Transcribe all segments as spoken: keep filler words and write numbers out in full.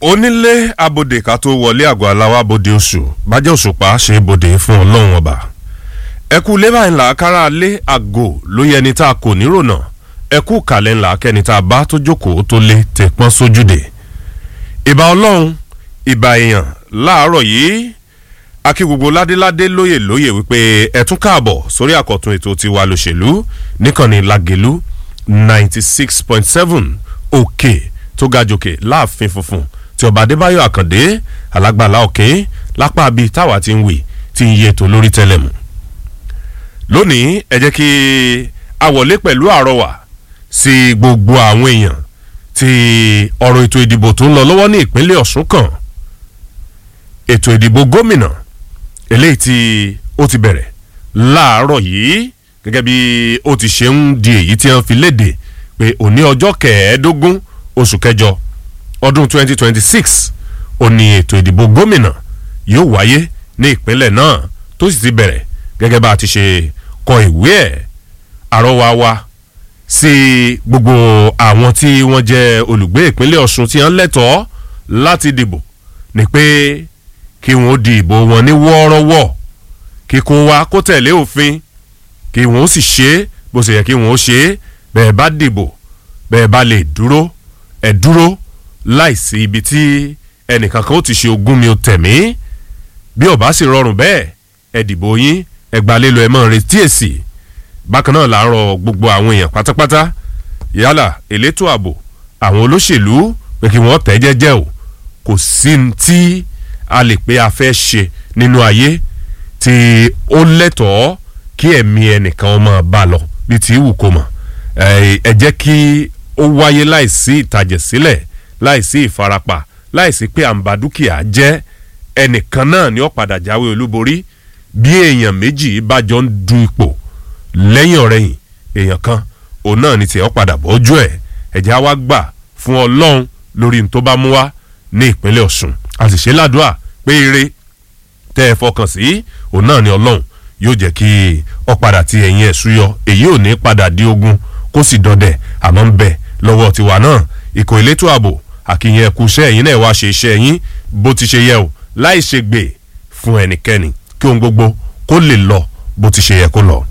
onílé abòdè ká tó wọlé àgọ́ aláwa bòdè oṣù bájẹ́ òṣùpá ṣe bòdè fún ọlọ́run ọba ẹkú lébà ńlá kára lé àgọ́ ló yẹ ní tá a kò nírònà ẹkú kàlẹ́ ńlá kẹ́ni tá a bá tó jókòó tó lé tẹ̀pọ́n sójúde ìbà ọlọ́run ìbà èèyàn láàárọ̀ yìí akí gbogbo ládéládé lóyè lóyè wípé ẹ tún káàbọ̀ sórí àkọ́tún ètò tiwa lòṣèlú níkànnì Lágelú ninety six point seven òkè tó ga jòkè láàfin funfun tí ọba Adébáyọ̀ Àkàndé alágbàlá òkè lápá bíi táwa ti ń wì tí ń yé ètò lórí tẹlẹmù. lónìí ẹ jẹ́ kí a wọlé pẹ̀lú àrọwà sí gbogbo àwọn èèyàn tí ọ̀rọ̀ ètò ìdìbò tó ń lọ lọ́wọ́ ní ìpínlẹ̀ Ọ̀ṣun kan ètò ìdìbò gómìnà eléyìí tí ó ti bẹ̀rẹ̀ láàárọ̀ yìí gẹ́gẹ́ bí ó ti ṣe ń di èyí tí wọ́n fi léde pé òní ọjọ́ kẹẹ̀ẹ́dógún oṣù kẹjọ ọdún twenty twenty six òní ètò ìdìbò gómìnà yóò wáyé ní ìpínlẹ̀ náà tó sì ti bẹ̀rẹ̀ gẹ́gẹ́ bá a ti ṣe kọ ìwé ẹ̀ àrọwà wa sí gbogbo àwọn tí wọ́n jẹ́ olùgbé ìpínlẹ̀ Ọ̀ṣun tí wọ́n lẹ́tọ̀ọ́ láti dìbò ni pé kí wọ́n di ìbò wọn ní wọ́ọ́rọ́wọ́ kíkún wa kó tẹ̀lé òfin kí wọ́n sì ṣe é bó ṣe yẹ kí wọ́n ṣe é bẹ́ẹ̀ bá dìbò bẹ́ẹ̀ bá lè dúró ẹ̀ dúró láìsí ibi tí ẹnìkan kan ó ti ṣe ogún mi ó tẹ̀mí bí ó bá sì rọrùn bẹ́ẹ̀ ẹ dìbò yín ẹ gba lélo ẹ mọ́ retí èsì bákan náà là ń rọ gbogbo àwọn èèyàn pátápátá yálà elétò ààbò àwọn olóṣèlú pé kí wọ́n tẹ̀ jẹ́jẹ́ o kò sí tí a lè pé a fẹ́ ṣe nínú ayé tí ó lẹ́tọ̀ọ́ kí ẹ̀mí ẹnìkan ọmọ bá lọ bí ti wù kó mọ̀ ẹ jẹ́ kí ó wáyé láìsí ìtàjẹ̀sílẹ̀ láìsí ìfarapa láìsí pé àǹbá dúkìá jẹ́ ẹnìkan náà ni ó padà jáwé olúborí bí èèyàn méjì bá jọ ń du ipò lẹ́yìn ọ̀rẹ́yìn èèyàn kan òun náà ni tí ó padà bọ́jú ẹ̀ ẹ̀jẹ̀ á wá gbà fún Ọlọ́run lórí n tó bá mú wá ní ìpínlẹ̀ Ọ̀ṣun a sì ṣe ládùúà pé ire tẹ́ ẹ fọkàn sí òun náà ni Ọlọ́run yóò jẹ́ kí ó padà ti ẹ̀yìn ẹ̀ súyọ èyí ò ní padà di ogun kó sì dọdẹ àmọ́ ń bẹ lọ́wọ́ tiwa náà ikọ̀ elétò ààbò àkìyàn ẹ̀kú iṣẹ́ ẹ̀yìn náà wá ṣe iṣẹ́ ẹ̀yìn bó ti ṣe yẹ o láì ṣe gbè fún ẹnikẹ́ni kí ohun gbogbo kó lè lọ bó ti ṣe yẹ kó lọ.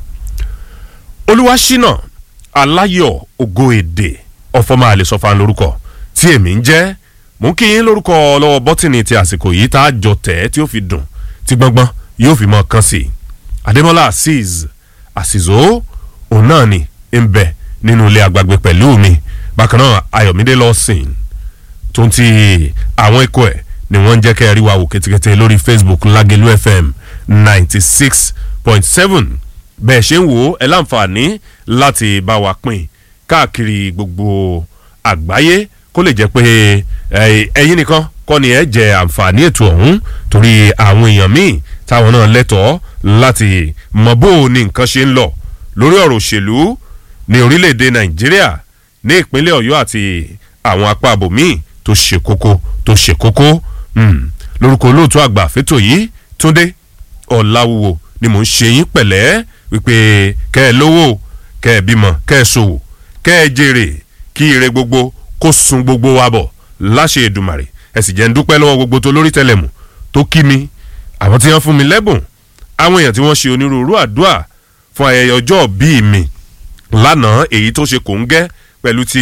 Olúwaṣínà Aláyọ̀ Ògo Èdè ọ̀fọ̀mọ́ àlesọ̀fà lórúkọ tí èmi ń jẹ́ mò ń kí yín lórúkọ lọ́wọ́ bọ́tìnì ti àsìkò yìí tá a jọ tẹ̀ tí ó fi dùn tí gbọ́ngbọ́n yóò fi mọ́ kàn sí i. Adémọ́lá Azeez Àsìzó òun náà ni ń bẹ nínú ilé àgbàgbé pẹ̀lú mi bákan náà Ayọ̀mídé Lọ́sìn tó ń ti àwọn ikọ̀ ẹ̀ ni wọ́n ń jẹ́ kẹ́ ẹ rí wa wò kẹ́tẹ́kẹ́tẹ́ lórí Facebook Lágelú F M ninety six point seven bẹ́ẹ̀ ṣe ń wò ó ẹ láǹfààní láti bá wa pín káàkiri gbogbo àgbáyé kó lè jẹ́ pé ẹ̀yin nìkan kọ́ ni ẹ jẹ àǹfààní ètò ọ̀hún torí àwọn èèyàn míì táwọn náà lẹ́tọ̀ọ́ láti mọ bó ni nǹkan ṣe ń lọ lórí ọ̀rọ̀ òṣèlú ní orílẹ̀-èdè Nàìjíríà ní ìpínlẹ̀ Ọ̀yọ́ àti àwọn apá abòmíì tó ṣe kókó tó ṣe kókó lórúkọ olóòtú àgbà fẹ́tò yìí Túndé Ọláwúwo ni mò ń ṣe yín pẹ̀lẹ́ wípé kẹ́ ẹ lówó kẹ́ ẹ bímọ kẹ́ ẹ ṣòwò kẹ́ ẹ jèrè kí ire gbogbo kó sun gbogbo wa bọ̀ láṣẹ Èdùmàrè ẹ sì jẹ́ ń dúpẹ́ lọ́wọ́ gbogbo tó lórí tẹlẹ̀mù tó kí mi àwọn tí wọ́n fún mi lẹ́bùn àwọn èèyàn tí wọ́n ṣe onírúurú àdúà fún ayẹyẹ ọjọ́ bíi mi lánàá èyí tó ṣe kòńgẹ́ pẹ̀lú ti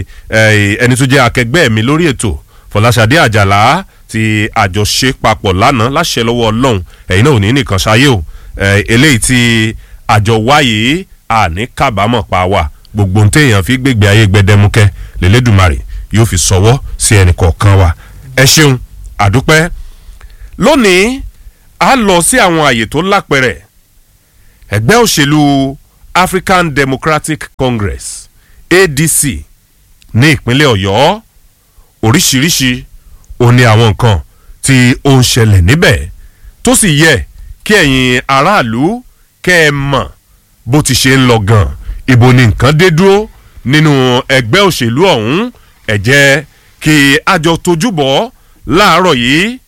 ẹni tó jẹ́ akẹgbẹ́ mi lórí ètò Fọláṣadé Àjàlá ti àjọṣe papọ̀ lánàá láṣẹ lọ́wọ́ Ọlọ́run ẹ̀yin náà ò ní nìkan ṣayé o eléyìí tí àjọ wáyé àní kábàámọ̀ pa wà gbogbo ohun téèyàn fi gbégbé ayé gbẹdẹmukẹ́ lélẹ́dùmarè yóò fi sọwọ́ sí ẹnì kọ̀ọ̀kan wa ẹ ṣeun àdúpẹ́ lónìí a lọ sí àwọn àyè tó lápẹ̀rẹ̀ ẹgbẹ́ òṣèlú African Democratic Congress A D C ní ìpínlẹ̀ Ọ̀yọ́ oríṣiríṣi ó ní àwọn nǹkan tí ó ń ṣẹlẹ̀ níbẹ̀ tó sì yẹ kí ẹ̀yin aráàlú kẹ́ ẹ mọ̀ bó ti ṣe ń lọ gan ibo ni nǹkan dé dúró nínú ẹgbẹ́ òṣèlú ọ̀hún ẹ jẹ́ kí àjọ tojúbọ̀ láàárọ̀ yìí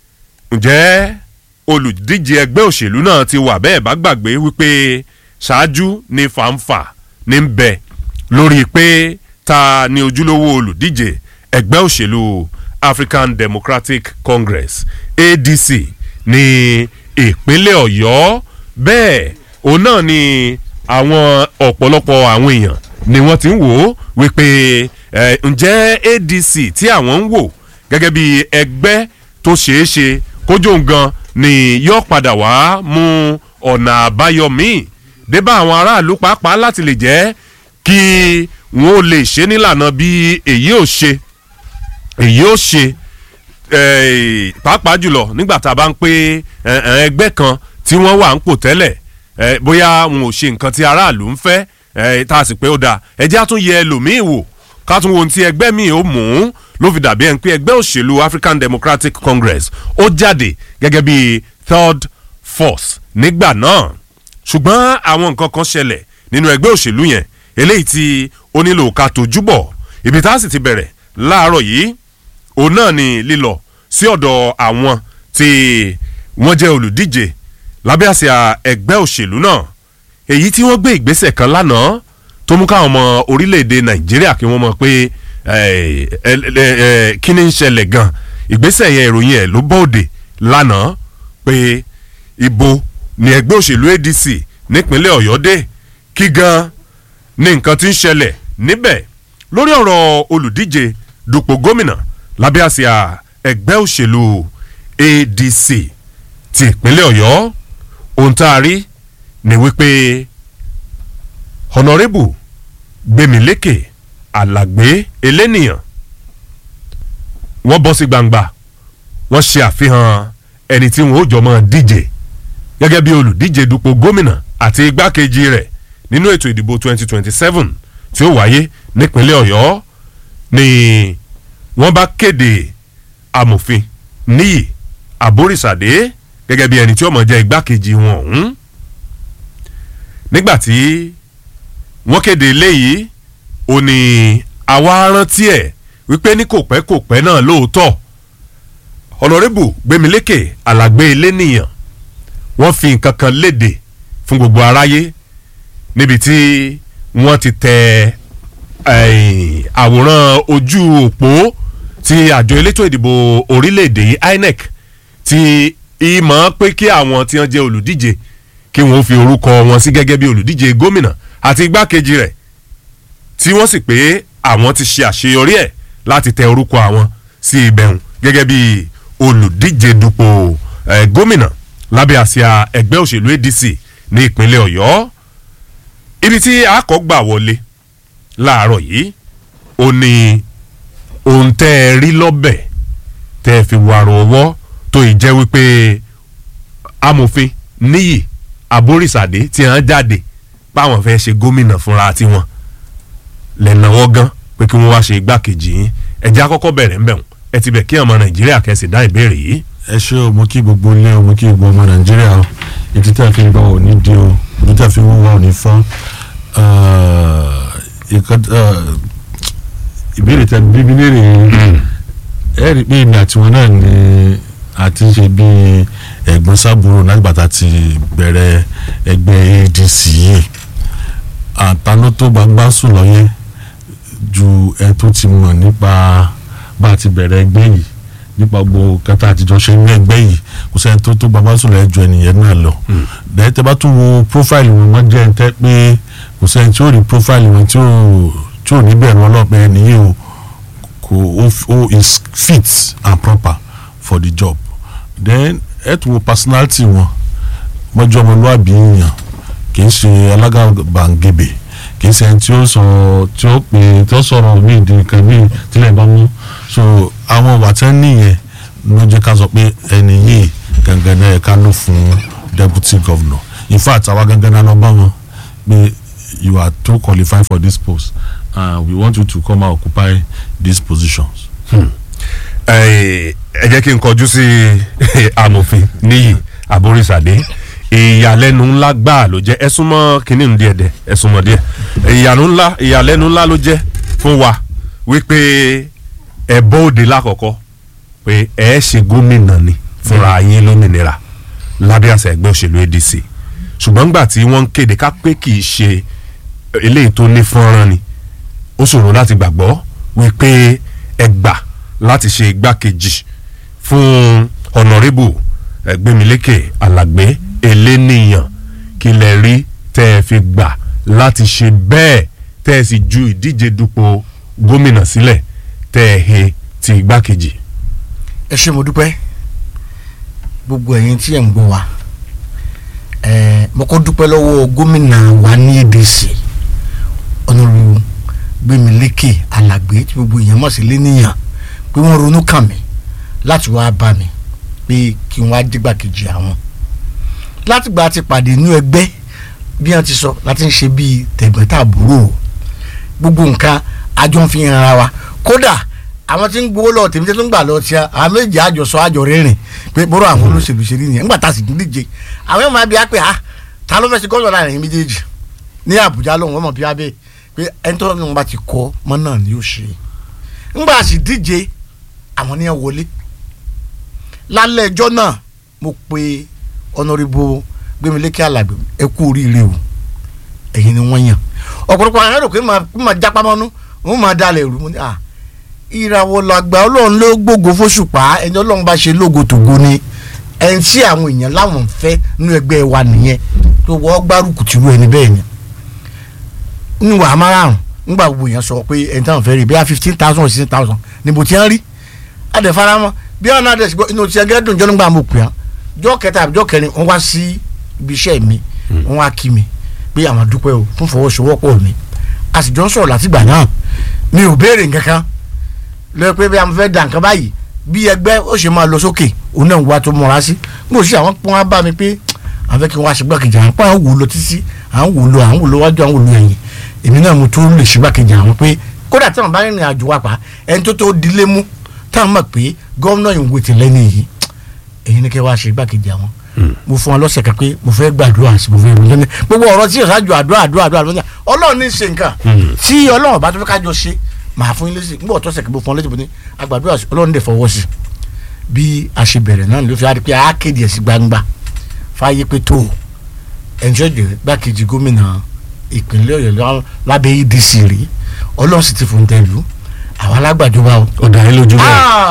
ǹjẹ́ olùdíje ẹgbẹ́ òṣèlú náà ti wà bẹ́ẹ̀ bá gbàgbé wípé ṣáájú ní fàǹfà ní ń bẹ lórí pé ta ni ojúlówó olùdíje ẹgbẹ́ òṣèlú African Democratic Congress A D C ní ìpínlẹ̀ Ọ̀yọ́. Bẹ́ẹ̀ òun náà ni àwọn ọ̀pọ̀lọpọ̀ àwọn èèyàn ni wọ́n ti ń wò ó wípé ǹjẹ́ A D C tí àwọn ń wò gẹ́gẹ́ bí ẹgbẹ́ tó ṣeé ṣe kójó gan ni yóò padà wá mú ọ̀nà àbáyọ míì débá àwọn aráàlú pàápàá láti lè jẹ́ kí wọ́n ó lè ṣe nílànà bí èyí ò ṣe èyí ò ṣe pàápàá jùlọ nígbà tá a bá ń pé ẹgbẹ́ kan tí wọ́n wà ń pò tẹ́lẹ̀ bóyá wọn ò ṣe nǹkan tí aráàlú ń fẹ́ tá a sì pé ó dáa ẹ jẹ́ á tún yẹ ẹlòmíì wò ká tún wo ohun tí ẹgbẹ́ míì ó mú un ló fi dàbí ẹni pé ẹgbẹ́ òṣèlú African Democratic Congress ó jáde gẹ́gẹ́ bí third force nígbà náà. Ṣùgbọ́n àwọn nǹkan kan ṣẹlẹ̀ nínú ẹgbẹ́ òṣèlú yẹn eléyìí tí ó nílò ká tójú bọ̀. Ibi tá a sì ti bẹ̀rẹ̀ láàárọ̀ yìí òun náà ni lílọ sí ọ̀dọ̀ àwọn tí wọ́n jẹ́ olùdíje lábẹ́ àsíá ẹgbẹ́ òṣèlú náà, èyí tí wọ́n gbé ìgbésẹ̀ kan lánàá tó mú káwọn ọmọ orílẹ̀-èdè Nàìjíríà kí wọ́n mọ̀ pé kí ni ń ṣẹlẹ̀ gan. Ìgbésẹ̀ yẹn ìròyìn ẹ̀ ló bọ́ọ̀dẹ̀ lánàá pé ibo ni ẹgbẹ́ òṣèlú A D C nípínlẹ̀ Ọ̀yọ́ dé, kí gan ni nǹkan tí ń ṣẹlẹ̀ níbẹ̀ lórí ọ̀rọ̀ olùdíje dupò gómìnà lábẹ́ àsíá ẹgbẹ́ òṣèlú A D C ti ìpínlẹ̀ Ọ̀yọ́. Ohun tá a rí ni wípé Honorable Gbémilékè Alàgbé Eléníyàn wọ́n bọ́ sí gbangba wọ́n ṣe àfihàn ẹni tí wọ́n ó jọ mọ́ díje gẹ́gẹ́ bí olùdíje dupò gómìnà àti igbákejì rẹ̀ nínú ètò ìdìbò twenty twenty-seven tí ó wáyé nípínlẹ̀ Ọ̀yọ́. Ni wọ́n bá kéde amòfin Níyì Àbórísàdé gẹ́gẹ́ bí ẹni tí ó mọ̀ jẹ́ igbákejì wọn ọ̀hún. Nígbà tí wọ́n kéde eléyìí ó ní àwa rántí ẹ̀ wípé ní kò pẹ́ kò pẹ́ náà lóòótọ́ Honorable Gbémilékè Alàgbé Eléníyàn wọ́n fi nǹkan kan léde fún gbogbo aráyé níbi tí wọ́n ti tẹ àwòrán ojú òpó tí àjọ elétò ìdìbò orílẹ̀-èdè yìí I N E C ti ìmọ̀ pé kí àwọn tí wọ́n jẹ́ olùdíje kí wọ́n fi orúkọ wọn sí gẹ́gẹ́ bí olùdíje gómìnà àti igbákejì rẹ̀ tí wọ́n sì pé àwọn ti ṣe àṣeyọrí ẹ̀ láti tẹ orúkọ àwọn sí ibẹ̀hùn gẹ́gẹ́ bí olùdíje dupò gómìnà lábẹ́ àsíá ẹgbẹ́ òṣèlú A D C ní ìpínlẹ̀ Ọ̀yọ́. Ibi tí a kọ́ gbà wọlé láàárọ̀ yìí ó ní ohun tẹ́ ẹ rí lọ́bẹ̀ tẹ́ ẹ fi wàrọ̀ ọwọ́ tó ì jẹ́ wípé amòfin Níyì Àbórísàdé tí wọ́n jáde báwọn fẹ́ ṣe gómìnà fúnra tiwọn lẹ́nàwọ́ gan pé kí wọ́n wá ṣe igbákejì yín. ẹ̀jẹ̀ àkọ́kọ́ bẹ̀rẹ̀ ń bẹ̀rùn ẹ ti bẹ̀ kí ọmọ Nàìjíríà kẹ́sì dá ìbéèrè yìí. ẹ ṣé o, mo kí gbogbo ilé o, mo kí gbogbo ọmọ Nàìjíríà o, etí tí a fi ń gbọ́ ò ní di o, ojú tí a fi ń wọ́n ò ní fọ́n. ìbéèrè tẹ bíbí léèrè ẹ rí i pé èmi àti wọn náà ni àti ṣe bí ẹ̀gbọ́n sábúrò lágbàtà ti bẹ̀rẹ̀ ẹgbẹ́ A D C yìí. àtàló tó gbangba sùn lọ́yẹ́ ju ẹ tó ti mọ̀ nípa bá a ti bẹ̀rẹ̀ ẹgbẹ́ yìí nípa gbogbo kẹta àtijọ́ ṣe ní ẹgbẹ́ yìí kò sẹ́ni tó tó gbangba sùn lọ́yẹ́ ju ẹnìyẹn náà lọ. lẹ́yìn tẹ́ bá tún wo profile wọn wọ́n jẹ́ ẹ tẹ́ pé kò sẹ́ni tí ó rí profile wọn tí ó tí ò ní bẹ̀rù ọlọ́pẹ́ ẹnìyí o kò ó is fit and proper for the job. then ẹ tún wo personality wọn mọ́jọ́ ọmọlúwàbí yìnyín kì í ṣe alágàbàǹgebè kì í ṣe ẹni tí ó sọ tí ó pè tí ó sọ̀rọ̀ mí ìdí nǹkan mí tílẹ̀ bá mú. so àwọn wàtẹ́ nìyẹn ló jẹ́ ká sọ pé ẹni yìí gangan náà ká ló fún deputy governor. in fact àwa gangan náà lọ bá wọn pé you are too qualified for this post and we want you to come and occupy these positions. ẹ jẹ́ kí n kọjú sí amòfin Níyì Àbórísàdé. ìyàlẹ́nu ńlá gbáà ló jẹ́ ẹ̀sùn mọ́ kínní ń díẹ̀ dẹ̀ ẹ̀sùn mọ́ díẹ̀ ìyàlẹ́nu ńlá ìyàlẹ́nu ńlá ló jẹ́ fún wa wípé ẹ bóde lákọ̀ọ́kọ́ pé ẹ ṣe gómìnà ni fúnra yín lómìnira lábẹ́ àṣẹ ẹgbẹ́ òṣèlú A D C. ṣùgbọ́n gbà tí wọ́n ń kéde ká pé kì í ṣe eléyìí tó ní fọ́nrán ni ó ṣòro láti gbàgbọ́ wípé ẹ gbà láti ṣe igbákejì fún ọ̀nàrẹ́bù Gbémilékè Alàgbé Eléníyàn kí lẹ rí tẹ́ ẹ fi gbà láti ṣe bẹ́ẹ̀ tẹ́ ẹ sì ju ìdíje dupò gómìnà sílẹ̀ tẹ́ ẹ he ti igbákejì. ẹ ṣé mo dúpẹ́ gbogbo ẹ̀yin tí ẹ̀ ń gbọ́ wa ẹ̀ mo kọ́ dúpẹ́ lọ́wọ́ gómìnà wa ní A D C ọ̀nàrẹ́bù Gbémilékè Alàgbé tí gbogbo èèyàn mọ̀ sí Eléníyàn pé wọ́n ronú kàn mí láti wá bá mi pé kí wọ́n á dígbàkejì àwọn látìgbà tí pàdé inú ẹgbẹ́ bí wọ́n ti sọ láti ń ṣe bíi tẹ̀gbẹ́tàbúrò gbogbo nǹkan àjọ ń fi hàn ara wa kódà àwọn tí ń gbowó lọ tèmi tó ń gbà lọ tí àwọn méjì àjọsọ àjọ rẹ́rìn pé bọ́rọ̀ àwọn olóṣèlú ṣe rí nìyẹn nígbà tá a sì ń díje àwọn èèyàn máa bí a pé ah ta ló fẹ́ ṣe gómìnà láàrin méjèèjì ní Àbújá lóhùn wọ́n mọ̀ bí a bẹ́ẹ̀ pé ẹni tó ní wọn bá ti kọ́ mọ́ náà ni yóò ṣe nígbà sì díje àwọn ní ẹ wọlé lálẹ́ ẹjọ́ náà mo pe ọ̀nàrẹ́bù Gbémilékè Alàgbé ẹ kú oríire o ẹ̀yin ni wọ́n yàn ọ̀pọ̀lọpọ̀ àwọn ẹ̀rọ pé máa jápá mọ́nú wọ́n máa dalẹ̀ rú mo ní à ìràwọ̀ làgbà Ọlọ́run ló gbógo fóṣùpá ẹni Ọlọ́run bá ṣe lógo tògo ni ẹni tí àwọn èèyàn láwọn fẹ́ nínú ẹgbẹ́ wa nìyẹn tó wọ́ gbárùkù tìrú ẹni bẹ́ẹ̀ ni nínú wàá márùn nígbà gbogbo èèyàn sọ pé ẹni táwọn fẹ́ rí bí i fifteen thousand or sixteen thousand níbo tí wọ́n rí adẹ̀faramọ́ bí wọ́n náà dẹ̀ sí inú tí ẹgẹ́ dùn jọ́ nígbà mo pè á jọ́ kẹta àbí jọ́ kẹrin wọ́n wá sí ibi iṣẹ́ mi wọ́n wá kí mi pé àwọn dúpẹ́ o fún fọwọ́sowọ́pọ̀ mi a sì jọ ń sọ̀rọ̀ látìgbà náà mi ò béèrè nǹkan kan lọ́wọ́ pé bí a fẹ́ dà nǹkan báyìí bí ẹgbẹ́ ó ṣe máa lọ sókè òun náà wá tó mọ́ra sí mo sì àwọn pọ́n á bá mi pé àwọn fẹ́ kí wọ́n wá ṣe gbàkejì àwọn pọ́n àwọn wò lọ títí àwọn wò lọ àwọn wò lọ wájú àwọn wò lọ ẹ̀yìn èmi náà mo tó lè ṣe gbàkejì àwọn pé kódà tí wọn bá rìnrìn àjò wa pa ẹni tó tó dilé mú táwọn mọ̀ pé gómìnà yìí ń wètè lẹ́nu yìí èyí ni kẹ́ wá ṣe gbàkejì àwọn mo fún wọn lọ́sẹ̀ kan pé mo fẹ́ gbàdúrà sí mo fẹ́ rìn lẹ́nu gbogbo ọ̀rọ̀ tí ìṣáájú àdúrà àdúrà àdúrà lọ́jà Ọlọ́run ní í ṣe nǹkan tí Ọlọ́run bá tó fẹ́ kájọ ṣe màá fún yín lésì nígbà ọ̀tọ́sẹ̀ kí mo fún ọ létí mo ní agbàdúrà Ọlọ́run dẹ̀ fọwọ́ sí bí a ṣe bẹ̀rẹ̀ náà ló fi á rí pé a kéde ẹ̀ sí gbangba fáyé pé tó ẹ̀ńṣọ́jẹ̀ gbàkejì gómìnà ìpínlẹ̀ Ọ̀yọ́ lábẹ́ A D C rí Ọlọ́run sì ti fún tẹ̀lú àwọn alágbàjọba o. ọ̀dà yín lójú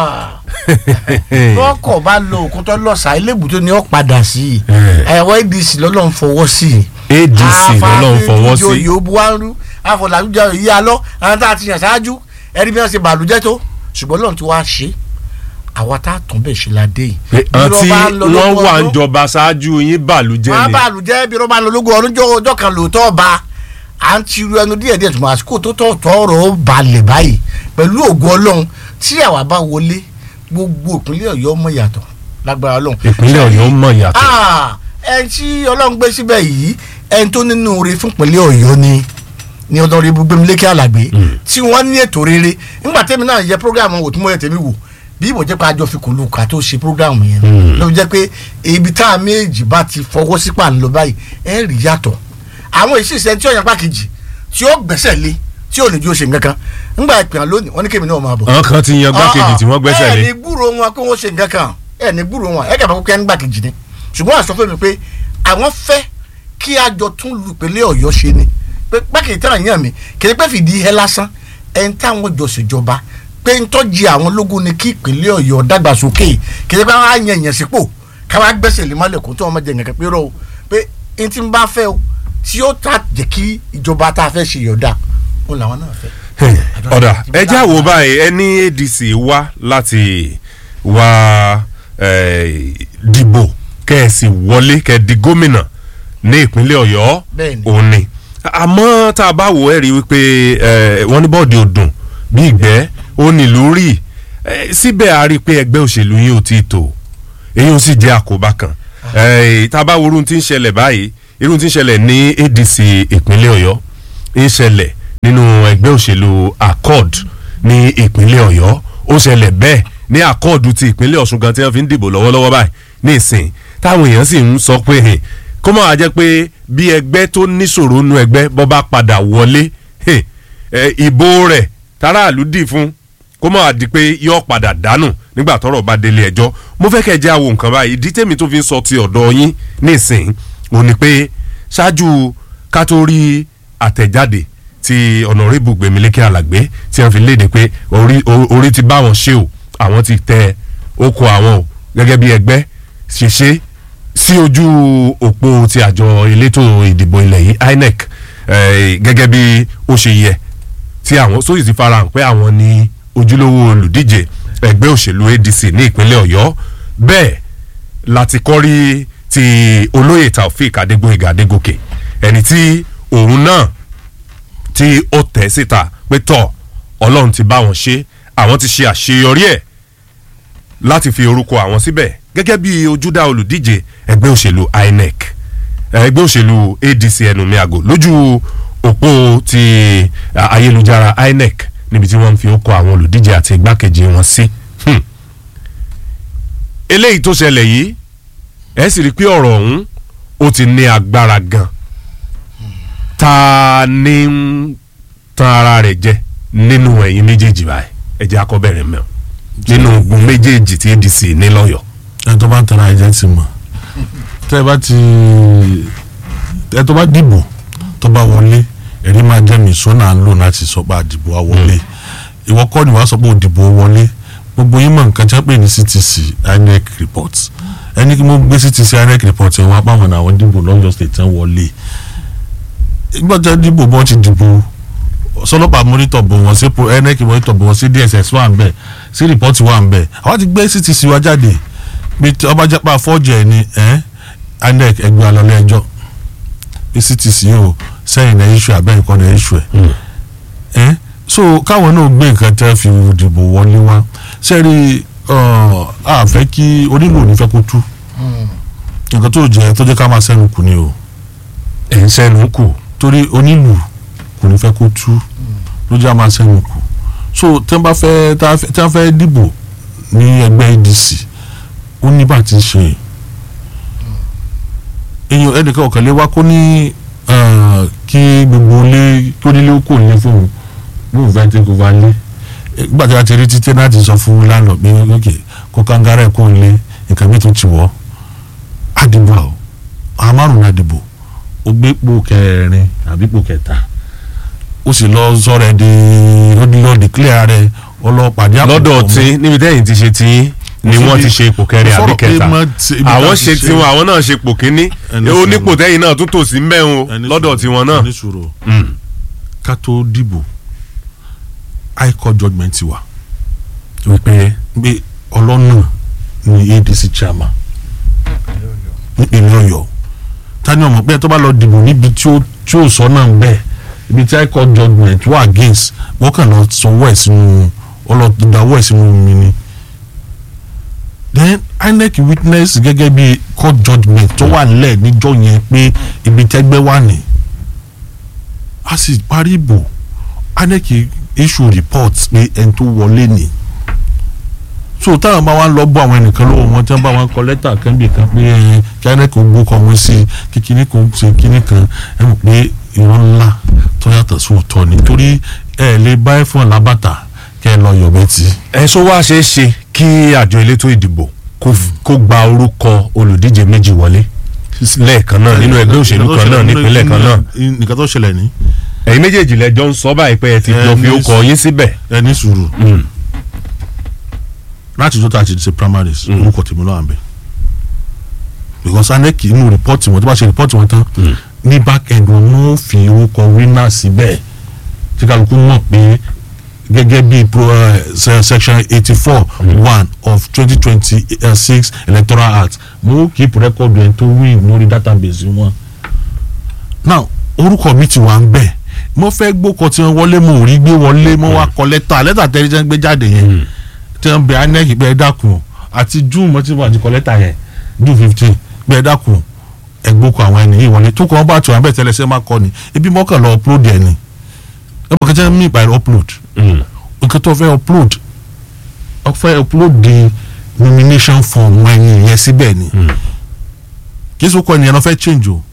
bẹ́ẹ̀. bọ́kọ̀ bá lo òkun tó lọ́sàá ilébùtó ni ó padà sí i ẹ̀wọ́ A D C lọ́lọ́run fọwọ́ sí i. A D C lọ́lọ́run fọwọ́ sí i. àfààní ìjòyè buhari àfọlàlújà yìí alọ́ àwọn tá a ti yàn ṣáájú ẹni bí wọ́n ṣe bàlújẹ́ tó ṣùgbọ́n lọ́run ti wá ṣe àwa tá a tún bẹ̀ ṣe la dé yìí. àti wọ́n wà ń jọba ṣáájú yín bàlújẹ́ ni. wọ́n bàlújẹ́ bí wọ́n bá ń lo ológun ọdún kan lóòótọ́ ọba à ń tiru ẹnu díẹ̀ díẹ̀ tó máa àsìkò tó tọ̀ tọ̀rọ̀ balẹ̀ báyìí pẹ̀lú ògo Ọlọ́run tí àwa bá wọlé gbogbo ìpínlẹ̀ Ọ̀yọ́ mọ̀ yàtọ̀ lágbára Ọlọ́run. ìpínlẹ̀ Ọ̀yọ́ mọ̀ yàtọ̀. ẹni tí Ọlọ́run gbé síbẹ̀ yìí ẹni tó nínú oore fún ìpínlẹ̀ Ọ̀yọ́ ni ni ọ̀nàrẹ́bù Gbémilékè Alàgbé tí wọ́n ní ètò rere nígbà tẹ́mi náà yẹ programu wò tí mo yẹ tẹ́mi wò bí ìbò jẹ́ pé àjọ fi kùn lùkà tó ṣe programu yẹn ló jẹ́ pé ibi tá a méjì bá ti fọwọ́ sí pàǹlọ báyìí ẹ̀ rí yàtọ̀ àwọn ìṣiṣẹ́ tí ọ̀yàn pàkejì tí ó gbẹ́sẹ̀ lé tí ò ní ju ó ṣe nǹkan kan ńgbà ìpìyàn lónìí wọ́n ní kémi náà máa bọ̀. àwọn kan ti yan gbàkejì tí wọ́n gbẹ́sẹ̀ lé. ẹ ní gbúrò wọn kó wọ́n ṣe nǹkan kan ẹ ní gbúrò wọn ẹ kẹ́ bá kó kẹ́ ń gbàkejì ni ṣùgbọ́n àṣọ fún mi pé àwọn fẹ́ kí àjọ tún lu ìpínlẹ̀ Ọ̀yọ́ ṣe ni pé gbàkejì táwọn yàn mí kìí pé fìdí ẹ lásán ẹni táwọn jọ ṣèjọba pé ń tọ́jú àwọn lógún ni kí ìpínlẹ̀ Ọ̀yọ́ dàgbàsókè kìí pé àwọn àyàn èèyàn sípò káwá gbẹ́sẹ̀ lé mọ́lẹ̀ kó tó wọn jẹ nǹkan pé rọ o pé n ti bá fẹ́ o tí ó ta jẹ́ kí ìjọba tá a fẹ́ ṣe yọ̀ọ̀dà ó làwọn náà fẹ́. ọ̀dà ẹ já wo báyìí ẹni A D C wá láti wá dìbò kẹ́ẹ̀sì wọlé kẹ́ẹ̀dì gómìnà ní ìpínlẹ̀ Ọ̀yọ́ òní àmọ́ tá a bá wò ẹ́ rí wípé wọ́n ní bọ́ọ̀dì ọdún bí ìgbẹ́ ó nílùú rí síbẹ̀ a rí i pé ẹgbẹ́ òṣèlú yìí ò tí ì tó èyí ò sì jẹ́ àkóbá kan tá a bá wo irun tí ń ṣẹlẹ̀ báyìí irun tí ń ṣẹlẹ̀ ní A D C ìpínlẹ̀ Ọ̀yọ́ ń ṣẹlẹ̀ nínú ẹgbẹ́ òṣèlú Accord ní ìpínlẹ̀ Ọ̀yọ́ ó ṣẹlẹ̀ bẹ́ẹ̀ ní Accord ti ìpínlẹ̀ Ọ̀ṣun gan tí wọ́n fi ń dìbò lọ́wọ́lọ́wọ́ báyìí ní ìsìn táwọn èèyàn sì ń sọ pé kó máa jẹ́ pé bí ẹgbẹ́ tó níṣòro nú ẹgbẹ́ bọ́ bá padà wọlé ìbò rẹ̀ tàráàlú dì fún kó máa di pé yóò padà dànù nígbà tọ́rọ̀ bá délé ẹjọ́ mo fẹ́ kẹ́ jẹ́ àwọn nǹkan báyìí ìdí tèmi tó fi ń sọ ti ọ̀dọ̀ yín nísìn ò ní pé ṣáájú ká tó rí àtẹ̀jáde ti ọ̀nàrẹ́bù Gbémilékè Alàgbé tí wọ́n fi léde pé orí ti bá wọn ṣe o àwọn ti tẹ oko àwọn o gẹ́gẹ́ bí ẹgbẹ́ ṣe ṣe sí ojú òpó ti àjọ elétò ìdìbò ilẹ̀ yìí I N E C gẹ́gẹ́ bí ó ṣe yẹ tí àwọn sóyè ti farahàn pé àwọn ní ojúlówó olùdíje ẹgbẹ́ òṣèlú A D C ní ìpínlẹ̀ Ọ̀yọ́ bẹ́ẹ̀ láti kọ́rí ti olóyè Taofik Adégbóyèga Adégòkè ẹni tí òun náà tí ó tẹ̀ síta pé tọ̀ Ọlọ́run ti bá wọn ṣe àwọn ti ṣe àṣeyọrí ẹ̀ láti fi orúkọ àwọn síbẹ̀ gẹ́gẹ́ bí ojúdá olùdíje ẹgbẹ́ òṣèlú I N E C ẹgbẹ́ òṣèlú A D C ẹnu mi àgò lójú òpó ti ayélujára I N E C níbi tí wọ́n fi orúkọ àwọn olùdíje àti igbákejì wọn sí. eléyìí tó ṣẹlẹ̀ yìí ẹ sì rí i pé ọ̀rọ̀ ọ̀hún ó ti ní agbára gan ta ni ń tan ara rẹ̀ jẹ nínú ẹ̀yin méjèèjì báyìí ẹ jẹ́ akọ́bẹ̀rẹ̀ mẹ́ọ̀ nínú ogun méjèèjì tí A D C ní lọ́yọ̀ọ́. ẹ tó bá ń tara ẹ̀jẹ̀ ti mọ̀ tẹ́ ẹ bá ti ẹ tó bá dìbò tó bá wọlé ẹ̀rí máa jẹ́ mi sọ́nà à ń lò láti sọ pé àdìbò wa wọlé ìwọ kọ́ ni wàá sọ pé òdìbò wọlé gbogbo yín mọ̀ nǹkan tí wọ́n pè ní C T C I N E C report ẹni kí mo gbé C T C I N E C report ẹ̀ wọ́n apá wọn àwọn dìbò lọ́yọ̀ state ẹ̀ wọlé ìgbà tí wọ́n dìbò bọ́ ti dìbò sọlọ́pàá mọ́nítọ̀ bò wọ́n sí I N E C mọ́nítọ̀ bò wọ́n sí D S S wà ń bẹ̀ sí report wà ń bẹ̀ àwọn ti gbé C T C wa jáde bí ọba jẹ́pà fọ́ọ̀jẹ̀ ni I N E C ẹgbẹ́ alọ́lẹ́ ẹjọ́ bí C T C o sẹ́yìn náà iṣu abẹ́yìn kan náà iṣu ẹ̀ so káwọn náà gbé nǹkan tẹ́ fi dìbò wọlé wá sẹ́rí a fẹ́ kí onílù ní fẹ́ kó tú nǹkan tó jẹ́ tó jẹ́ ká máa sẹ́nu kù ni o ẹ̀ ń sẹ́nu kù torí onílù kò ní fẹ́ kó tú ló jẹ́ a máa sẹ́nu kù so tí wọ́n bá fẹ́ tí wọ́n fẹ́ dìbò ní ẹgbẹ́ A D C ó ní bá ti ṣe èèyàn ẹnìkan ọ̀kànlé wa kó ní kí gbogbo ilé kí onílé ó kò ní fóun bóun fẹ́ tí kò bá lé nígbà tí a ti rí títí náà ti sọ fún lánàá pé lókè kó kangara ẹ̀ kó ń lé nǹkan bí tó ti wọ́ àdìbò àwọn amárùn àdìbò ó gbé pò kẹrin àbí pò kẹta ó sì lọ sọ̀rọ̀ ẹ̀ di ó lọ declare rẹ̀ ọlọ́pàdé àpò lọ́dọ̀ tí níbi tẹ́yìn ti ṣe tí ni wọ́n ti ṣe ipò kẹrin àbí kẹta àwọn ṣe tiwọn àwọn náà ṣe ipò kínní ó nípò tẹ́yìn náà tún tò sí mẹ́rin lọ́dọ̀ tiwọn náà. ká tó dìbò high court judgement ti wà wípé pé ọlọ́nà ni A D C chairman nípínlẹ̀ Ọ̀yọ́ tani ọmọ pé tó bá lọ dìbò níbi tí ó sọ náà ń bẹ́ẹ̀ ibi tí high court judgement wà against wọ́n kàn lọ sanwó ẹ̀ sínú ọlọ́dàwọ̀ ẹ̀ sínú mi ni then I N E C witness gẹ́gẹ́ bí court judgement tó wà nílẹ̀ níjọ́ yẹn pé ibi tẹ́gbẹ́ wà ní a sì parí ìbò I N E C issue report pé ẹni tó wọlé ni so táwọn bá wà lọ bọ àwọn ẹnìkan lọ́wọ́ wọn tí wọ́n bá wọn kọ lẹ́tà kan bí kan pé kí I N E C gbó kọ wọn sí kíkíní kan ṣe kíní kan ẹ mọ̀ pé irọ́ ńlá tó yàtọ̀ sí òótọ́ nítorí ẹ lè bá ẹ fún ọ̀làbàtà kẹ́ ẹ lọ yọ̀bẹ tí. ẹ sọ wá ṣeé ṣe kí àjọ elétò ìdìbò kó gba orúkọ olùdíje méjì wọlé lẹ́ẹ̀kan náà nínú ẹgbẹ́ òṣèlú kan náà nípínlẹ̀ kan náà. nǹkan tó ṣẹlẹ̀ ní. ẹ̀yin méjèèjì lẹ́jọ́ ń sọ báyìí pé ẹ ti jọ fi orúkọ yín síbẹ̀. ẹ ní sùúrù láti tó tà àti ṣe primaries orúkọ tèmi lọ́wọ́ àbẹ̀ because I N E C inú rìpọ́tì wọn tó bá ṣe rìpọ́tì wọn tán ní back end wọn ló fi orúkọ winner síbẹ̀ tí kálukú mọ̀ pé gẹ́gẹ́ bí section eighty four one of twenty twenty six electoral act mo keep record ẹ̀ tó win lórí database wọn. now orúkọ mi ti wà ń bẹ̀ mo fẹ́ gbókọ̀ tí wọ́n wọlé mo rí gbé wọlé mo wá kọ lẹ́tà lẹ́tà tẹ́lẹ̀ jẹ́ ń gbé jáde yẹn tí wọ́n bẹ I N E C pé ẹ dákun àti june mo ti wà ní kọ lẹ́tà yẹn june fifteen pé ẹ dákun ẹ gbókọ̀ àwọn ẹni yìí wọlé tó kọ́ wọn bá tó wọn bẹ́ẹ̀ tẹ́lẹ̀ sẹ́ máa kọ́ ni ebi mọ́kàn lọ upload ẹ̀ ni ẹ mọ̀ kẹ́kẹ́ mi by upload nǹkan tó fẹ́ upload ọ fẹ́ upload the nomination form wọn ẹni yẹn síbẹ̀ ni kí ẹ sọ kọ́ ẹni yẹn lọ fẹ́ change o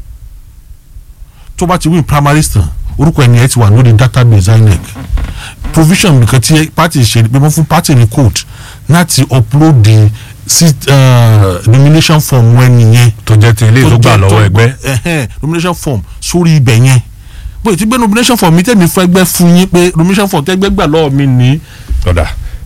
tó bá ti win primaries tán orúkọ ẹni yẹn ti wà lórí database I N E C provision nìkan tí party ṣe pé wọ́n fún party ní code láti upload the uh, nomination form wọn ẹni yẹn tó jẹ́ ti ilé tó gbà lọ́wọ́ ẹgbẹ́ nomination form sórí ibẹ̀ yẹn bó ti gbé nomination form mi tẹ́mi fẹ́ gbẹ́ fún yín pé nomination form tẹ́gbẹ́ gbà lọ́wọ́ mi ní. ọ̀dà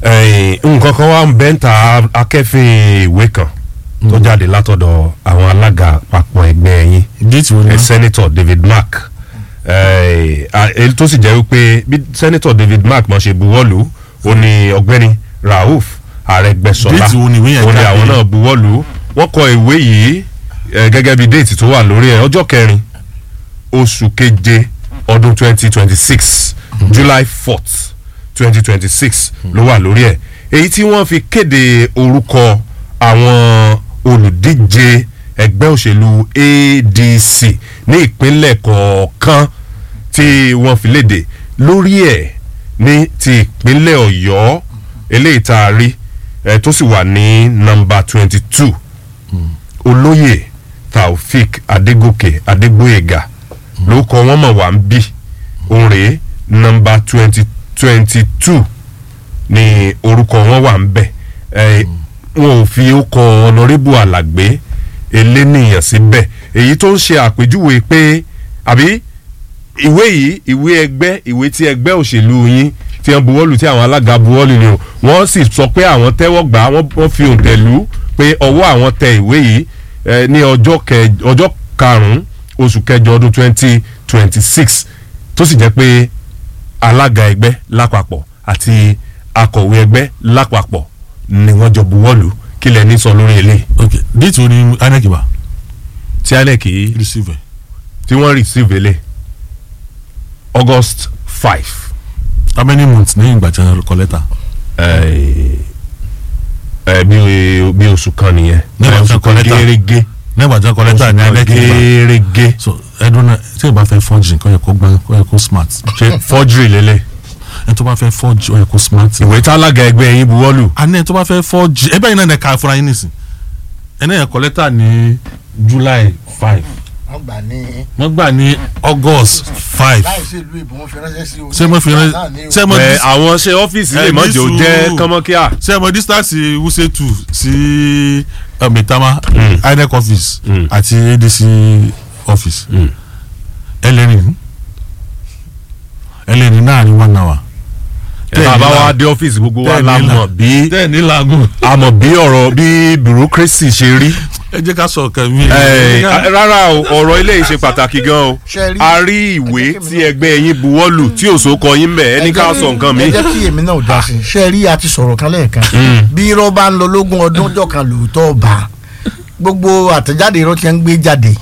nǹkan kan wà ń bẹ́ńtà akẹ́fìn ìwé kan tó jáde látọ̀dọ̀ àwọn alága papọ̀ ẹgbẹ́ yín déètì wo ni. Senator David Mark èyí tó sì jẹ́ wípé bí Senator David Mark máa ṣe buwọ́lù ó ní ọ̀gbẹ́ni Rauf Arẹ́gbẹ́ṣọlá déètì wo ni ìwé yẹn ó ní jáde. àwọn náà buwọ́lù wọ́n kọ ìwé yìí gẹ́gẹ́ bí déètì tó wà lórí ẹ̀ ọjọ́ kẹrin oṣù keje ọdún twenty twenty six July fourth twenty twenty six ló wà lórí ẹ̀ èyí tí wọ́n fi kéde orúkọ àwọn olùdíje ẹgbẹ́ òṣèlú A D C ní ìpínlẹ̀ kọ̀ọ̀kan tí wọ́n fi léde lórí ẹ̀ ní ti ìpínlẹ̀ Ọ̀yọ́ eléyìí tá a rí ẹ̀ tó sì wà ní nọ́mbà twenty two olóyè Taofik Adégòkè Adégbóyèga lórúkọ wọn mọ̀ wá ń bí òun rèé nọ́mbà twenty twenty two ní orúkọ wọn wà ń bẹ̀ ẹ̀ wọn ò fi ó kọ ọ̀nàrẹ́bù Alàgbé eléníyàn síbẹ̀ èyí tó ń ṣe àpèjúwe pé àbí ìwé yìí ìwé ẹgbẹ́ ìwé tí ẹgbẹ́ òṣèlú yín tí wọ́n buwọ́lù tí àwọn alága buwọ́lù ni o wọ́n sì sọ pé àwọn tẹ́wọ́ gbà wọ́n fi òǹtẹ̀ lù pé ọwọ́ àwọn tẹ ìwé yìí ní ọjọ́ karùn-ún oṣù kẹjọ ọdún twenty twenty six tó sì jẹ́ pé alága ẹgbẹ́ lápapọ̀ àti akọ̀wé ẹgbẹ́ lápapọ̀ ni wọ́n jọ buwọ́lù kí lẹ ní sọ lórí eléyìí. ok déètì wo ni I N E C wà. tí I N E C yìí receive. tí wọ́n receive ele August five. how many months ní ìgbà tí wọ́n kọ lẹ́tà. bí oṣù kan nìyẹn. oṣù kan gẹ́rẹ́gẹ́. nígbà tí wọ́n kọ lẹ́tà ní I N E C gbà. gẹ́rẹ́gẹ́. so ẹdun náà tí ìbá fẹ́ forge kọ́ yẹ kó gbá kọ́ yẹ kó smart. ṣe forgery lélẹ̀. ẹni tó bá fẹ́ forge ó yẹ kó smart. ìwé tí alága ẹgbẹ́ yín buwọ́lù. àní ẹni tó bá fẹ́ forge ẹgbẹ́ yìí náà ní ẹ̀ka fúnra yín nìsín ẹni yẹn kọ lẹ́tà ní July five wọ́n gbà ní. wọ́n gbà ní August five. láì sí ìlú ìbò wọn fi ránṣẹ́ sí o. ṣé mo fi ránṣẹ́ ṣé mo ẹ àwọn ṣe ọ́fíìsì lè mọ̀ jẹ́ ò jẹ́ kánmọ́kíà. ṣé mo distance Wuse two sí Maitama I N E C office àti A D C office ẹlẹ́rìn ẹlẹ́rìn náà ní one hour. bàbá wa dé ọ́fíìsì gbogbo wa la mọ̀ bí tẹ́ẹ̀ ní làágùn. a mọ̀ bí ọ̀rọ̀ bí bureaucracy ṣe rí. ẹ jẹ́ ká sọ ọ̀kan mi. rárá o ọ̀rọ̀ ilé yìí ṣe pàtàkì gan o a rí ìwé tí ẹgbẹ́ yín buwọ́lù tí òṣòkọ yín bẹ̀ ẹni ká sọ nǹkan mi. ẹ jẹ́ kí èmi náà dá sí i ṣe rí àti sọ̀rọ̀ kan lẹ́ẹ̀kan bí irọ́ bá ń lọ lógún ọdún ọjọ́ kan lóòótọ́ ọba gbogbo àtẹ̀jáde irọ́ tí wọ́n ń gbé jáde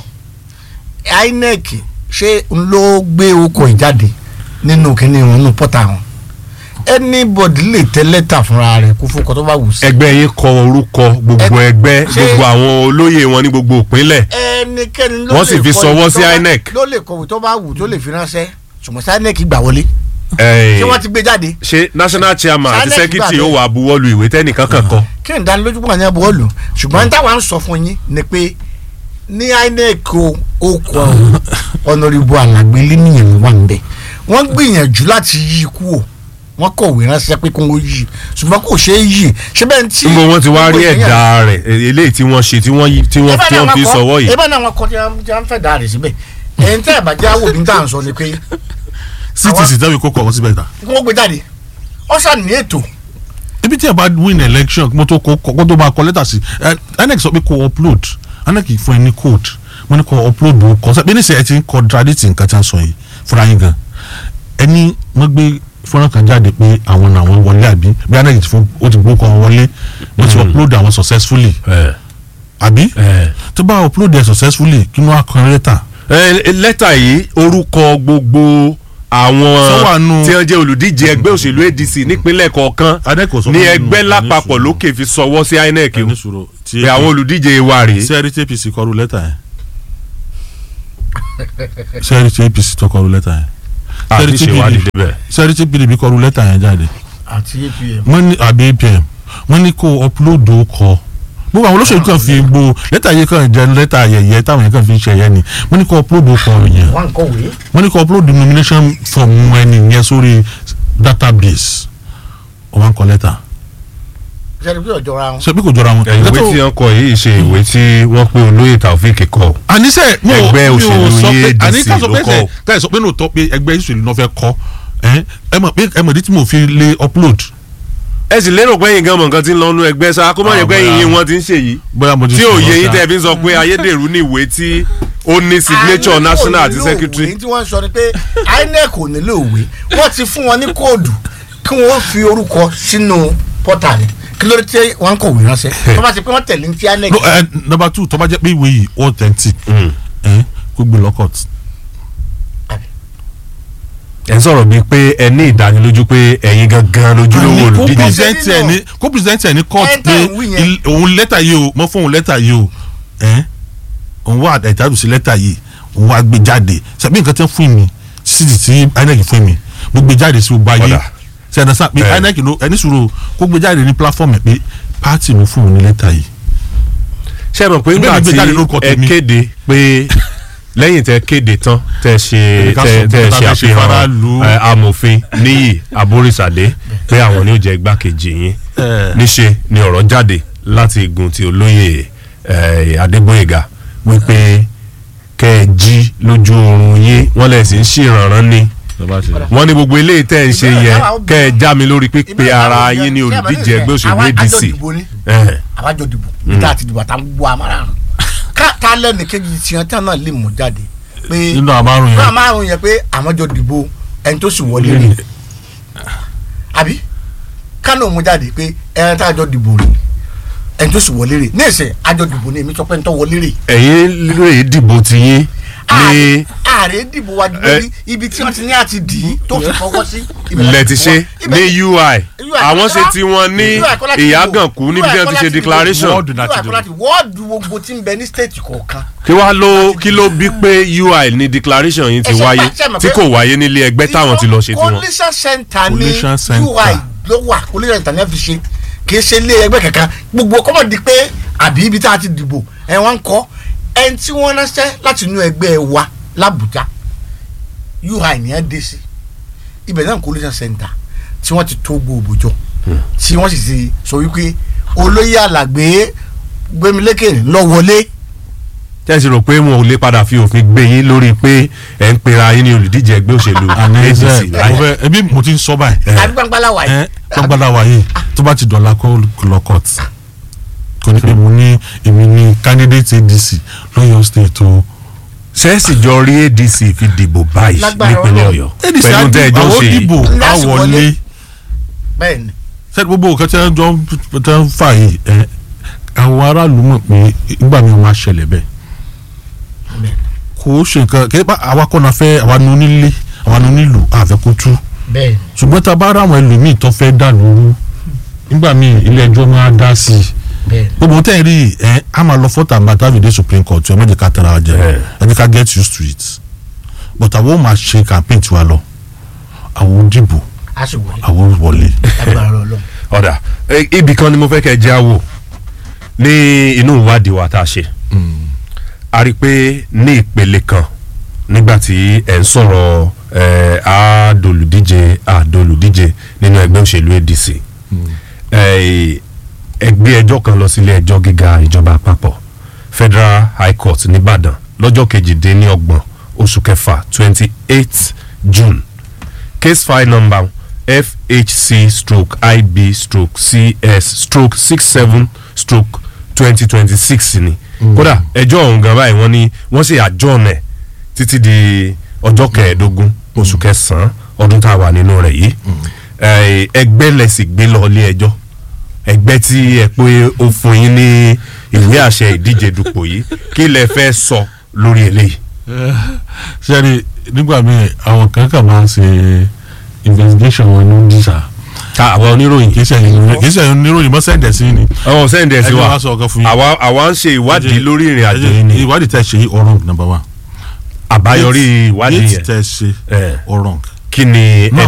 I N E C ṣé n ló gbé okò ìjáde nínú kíní wọn nínú pọ́tà wọn anybody lè tẹ lẹ́tà fúnra rẹ̀ kó fọkàn tó bá wù sí. ẹgbẹ́ yín kọ orúkọ gbogbo ẹgbẹ́ gbogbo àwọn olóyè wọn ní gbogbo ìpínlẹ̀ ẹnikẹ́ni ló lè wọ́n sì fi sọwọ́ sí I N E C. ló lè kọ̀wé tó bá wù tó lè fi ránṣẹ́ ṣùgbọ́n sí I N E C gbà wọlé ṣé wọ́n ti gbé jáde. ṣé national chairman àti secretary ó wà buwọ́lù ìwé tẹ́nìkan kan kọ. kí n dánilójú pọ̀ ní buwọ́lù ṣùgbọ́n táwa ń sọ fún yín ni pé ní I N E C ó kọ Honorable Alàgbé lẹ́nìyàn wà ń bẹ̀ wọ́n gbìyànjú láti yí kú o wọ́n kọ̀wé ránṣẹ́ pé kó wọ́n yí ṣùgbọ́n kò ṣeé yí ṣé bẹ́ẹ̀ tí. níbo wọ́n ti wá rí ẹ̀dá rẹ̀ eléyìí tí wọ́n ṣe tí wọ́n tí wọ́n tí wọ́n fi sọ̀wọ́ yìí. ebe náà wọn kọ tí wọ́n fẹ́ dá rẹ̀ síbẹ̀ ẹ̀yin tẹ́ ẹ̀ bá jẹ́ àwòbí tá à ń sọ ni pé. C T C tẹ́wé kó kọ̀ wọ́n síbẹ̀ ta. kí wọ́n gbé jáde ọ̀sán ní ètò. ibi tí ẹ bá win election mo tó kó kó tó máa kọ lẹ́tà sí I N E C sọ pé kó upload I N E C fún ẹ ní code mo ní kó upload bó kọ sẹ́ bí ní sẹ́ ẹ ti ń contradict nǹkan tí wọ́n sọ yìí fúnra yín gan ẹni wọ́n gbé fọ́nrán kan jáde pé àwọn làwọn wọlé àbí bí I N E C fún ó ti gbókò wọlé wọ́n ti upload àwọn successfully àbí tó bá upload ẹ̀ successfully kí wọ́n á kọ lẹ́tà. lẹ́tà yìí orúkọ gbogbo àwọn tí wọ́n jẹ́ olùdíje ẹgbẹ́ òṣèlú A D C nípínlẹ̀ kọ̀ọ̀kan ní ẹgbẹ́ lápapọ̀ lókè fi sọwọ́ sí I N E C o pé àwọn olùdíje wa rèé. sẹ́ẹ̀rì tí A P C kọrú lẹ́tà yẹn sẹ́ẹ̀rì tí A P C tó kọrú lẹ́tà yẹn àti ṣèwádìí débẹ̀. sẹ́ẹ̀rì tí P D P kọrú lẹ́tà yẹn jáde àti A P M. wọ́n ní àbí A P M wọ́n ní kó upload ó kọ gbogbo àwọn olóṣèlú kan fi gbó lẹ́tà yẹn kan jẹ́ lẹ́tà ayẹyẹ táwọn yẹn kan fi ṣẹ̀yẹ ni wọ́n ní kó upload ó kọ yẹn wọ́n kọ̀wé. wọ́n ní kó upload nomination form ẹni yẹn sórí database ọ̀wọ́n kọ lẹ́tà. sẹ́ni bí ọjọ́ ra wọn. ṣe bí kò jọra wọn. ìwé tí wọ́n kọ yìí ṣe ìwé tí wọ́n pe olóyè Taofik kọ. àníṣe mo ẹgbẹ́ òṣèlú yé A D D C ló kọ. ká ẹ sọ pé lóòótọ́ pé ẹgbẹ́ òṣèlú náà fẹ́ kọ́ ẹ mọ̀ pé ẹ mọ̀ dí tí mo fi lé upload ẹ sì lérò pé yín gan mọ̀ nǹkan tí ń lọ nú ẹgbẹ́ sá kó má yẹ pé yín wọn ti ń ṣe yìí tí òye yín tẹ́ fi ń sọ pé ayédèrú ní ìwé tí ó ní signature national àti secretary. àwọn tí wọ́n sọ ni pé I N E C ò nílò òwe wọ́n ti fún wọn ní kóòdù kí wọ́n fi orúkọ sínú pọ́tà ni kí ló dé tí wọ́n ń kọ̀wé ránṣẹ́ tó bá ti pé wọ́n tẹ̀lé ní ti I N E C. number two tó bá jẹ́ pé ìwé yìí authentic kó gbé lọ́kọ̀t. ẹ ń sọ̀rọ̀ bíi pé ẹ ní ìdánilójú pé ẹ̀yin gangan lójúlówó olùdíje. kó present ẹ̀ ní court pé òun lẹ́tà yìí o mọ́ fún òun lẹ́tà yìí o òun wà ẹ̀dáàbò sí lẹ́tà yìí òun wà gbé jáde ṣàbí nǹkan tẹ́ fún mi sídìí tí I N E C fún mi mo gbé jáde sí gbogbo ayé ṣe ẹ̀dá sáà pé I N E C ló ẹni sùúrù kó gbé jáde ní platform ẹ̀ pé pààtì ló fún òun ní lẹ́tà yìí. ṣé ẹ mọ̀ pé nígbà tí ẹ kéde pé lẹ́yìn tẹ kéde tán tẹ ṣe tẹ tẹ ṣe àfihàn amòfin níyì aborísàdé pé àwọn ni ó jẹ igbákejì yín níṣe ni ọ̀rọ̀ jáde láti igun ti olóyè Adégbóyèga wípé kẹ́ ẹ jí lójú oorun yín wọ́n lẹ̀ sí ń ṣèrànràn ni wọ́n ní gbogbo eléyìí tẹ́ ń ṣe yẹn kẹ́ ẹ já mi lórí pípé ara yín ní olùdíje ẹgbẹ́ òṣèlú A D C. àwájọ dìbò níta àti dìbò àtàwọn gbogbo amárààrún ká lẹ́nu kejì tiẹ̀ tí wọ́n náà lè mú jáde pé nínú àmárùn yẹn nínú àmárùn yẹn pé àwọn jọ dìbò ẹni tó sì wọlé rè àbí kánò mú jáde pé ẹni tá a jọ dìbò rè ẹni tó sì wọlé rè ní ìsẹ̀ àjọ dìbò ní èmi sọ pé ẹni tó wọlé rè. ẹ̀yin lè dìbò tiyín ní ààrẹ dìbò wa lórí ibi tí wọ́n ti ní àti dì í tó fi fọwọ́ sí. lẹ ti ṣe ní U I àwọn ṣe tí wọ́n ní ìyágànkú níbi tí wọ́n ti ṣe declaration. wọ́ọ̀dù gbogbo tí ń bẹ ní state kọ̀ọ̀kan. kí wàá ló kí ló bí pé U I ní declaration yìí ti wáyé tí kò wáyé nílé ẹgbẹ́ táwọn ti lọ ṣe tiwọn. coalition center ní U I ló wà coalition center ní ẹ fi ṣe kì í ṣe ilé ẹgbẹ́ kankan gbogbo kọ́mọ̀ di pé àbí ibi tá a ti dìbò ẹ̀ wọ́n ń kọ́ ẹni tí wọ́n ránṣẹ́ láti inú ẹgbẹ́ wa l'Abuja U I ní ẹ dé sí ibẹ̀ náà coalition center tí wọ́n ti tó gbogbo jọ tí wọ́n sì ti sọ wípé olóyè Alàgbé Gbémilékè lọ wọlé. tẹ́sí rò pé wọn ò lè padà fi òfin gbé yín lórí pé ẹ̀ ń pera yín ní olùdíje ẹgbẹ́ òṣèlú A D C láì. ẹbí mo ti ń sọ báyìí. àbí gbangbalawa yìí. gbangbalawa yìí tó bá ti dọ̀la kó lọ court kò ní pé mo ní èmi ní candidate A D C lọ́yọ̀ state o. sẹ́ẹ̀sì jọ rí A D C fi dìbò báyìí nípínlẹ̀ Ọ̀yọ́ pẹ̀lú tẹ́ẹ̀jọ́ ṣe yìí. dìbò àwọlé bẹ́ẹ̀ni. sẹ́ẹ̀dì gbogbo nǹkan tí wọ́n jọ tẹ́ ń fà yìí ẹ̀ àwọn aráàlú mọ̀ pé ìgbà mi máa ṣẹlẹ̀ bẹ́ẹ̀ kò ṣe nǹkan kí àwa kọ́ na fẹ́ àwa ní onílé àwa ní onílù àfẹ́ kó tú ṣùgbọ́n tá a bá rà àwọn ẹlòmíì tó fẹ́ dà lóru nígbà míì ilé ẹjọ́ máa dá sí i gbogbo tẹ́ ẹ rí ẹ a máa lọ fọ́tà àgbàtà fìdí supreme court ẹ má jẹ́ ká tẹ̀ra jẹ ẹ jẹ́ ká get used to it but àwọn ò máa ṣe campaign tiwa lọ àwọn dìbò àwọn wọlé. ọ̀dà ibì kan ni mo fẹ́ kẹ́ ẹ já wò ní inú ìwádìí wa tá a ṣe a rí i pé ní ìpele kan nígbà tí ẹ̀ ń sọ̀rọ̀ àádọ́lùdíje àádọ́lùdíje nínú ẹgbẹ́ òṣèlú A D C ẹgbẹ́ ẹjọ́ kan lọ sílé ẹjọ́ gíga ìjọba àpapọ̀ Federal High Court nìbàdàn lọ́jọ́ kejìdínlọ́gbọ̀n oṣù kẹfà twenty eight June case file number F H C stroke I B stroke C S stroke six seven stroke twenty twenty six ni kódà ẹjọ́ ọ̀hún gan báyìí wọ́n ní wọ́n ṣe àjọ́ọ̀nẹ̀ títí di ọjọ́ kẹẹ̀ẹ́dógún oṣù kẹsàn-án ọdún tá a wà nínú rẹ̀ yìí ẹgbẹ́ lẹ̀sìn gbé lọ ilé ẹjọ́ ẹgbẹ́ tí ẹ pé ó fún yín ní ìwé àṣẹ ìdíje dupò yìí kí lẹ fẹ́ sọ lórí eléyìí. sẹ́ni nígbà míì àwọn kan kàn máa ń ṣe investigation wọn ní dísà. ta àwọn oníròyìn kì í ṣe oníròyìn mọ́ sẹ́ǹdẹ̀ sí ni. ọ̀ sẹ́ǹdẹ̀ sí wa àwa àwa ń ṣe ìwádìí lórí ìrìn àjò yìí ni. ìwádìí tẹ̀ ṣe ọ̀rọ̀ number one. àbáyọrí ìwádìí yẹn gate tẹ̀ ṣe ọ̀rọ̀. kí ni ẹ